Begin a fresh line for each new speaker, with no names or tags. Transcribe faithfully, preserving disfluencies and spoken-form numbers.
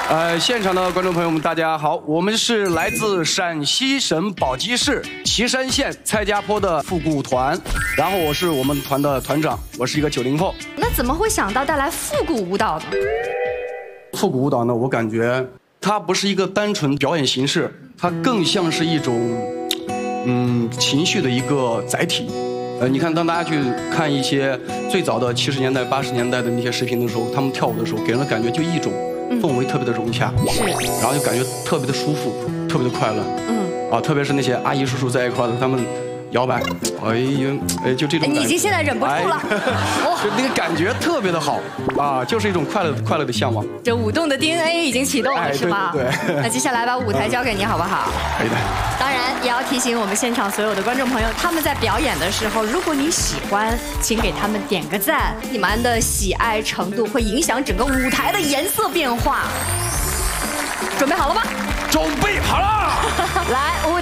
呃，现场的观众朋友们，大家好，我们是来自陕西省宝鸡市岐山县蔡家坡的复古团，然后我是我们团的团长，我是一个九零后。
那怎么会想到带来复古舞蹈呢？
复古舞蹈呢，我感觉它不是一个单纯表演形式，它更像是一种，嗯，情绪的一个载体。呃，你看，当大家去看一些最早的七十年代、八十年代的那些视频的时候，他们跳舞的时候，给人的感觉就一种氛围特别的融洽，
是，
然后就感觉特别的舒服，特别的快乐。嗯，啊，特别是那些阿姨叔叔在一块的，他们摇摆，哎呀，哎，就这种感觉。
你已经现在忍不住了，
就那个感觉特别的好啊，就是一种快乐快乐的向往。
这舞动的 D N A 已经启动了，是吧？
对对对。
那接下来把舞台交给你，好不好？
可以的。
当然，也要提醒我们现场所有的观众朋友，他们在表演的时候，如果你喜欢，请给他们点个赞。你们的喜爱程度会影响整个舞台的颜色变化。准备好了吗？
准备好了。
来，